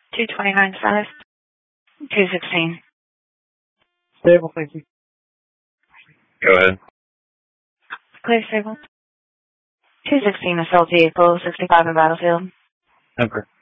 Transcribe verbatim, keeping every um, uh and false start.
two twenty-nine South, two sixteen. Stable, thank you. Go ahead. Clear stable. two sixteen assault vehicle, sixty-five in Battlefield. Number.